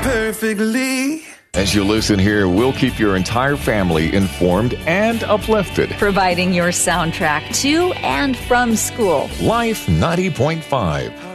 perfectly. As you listen here, we'll keep your entire family informed and uplifted. Providing your soundtrack to and from school. Life 90.5.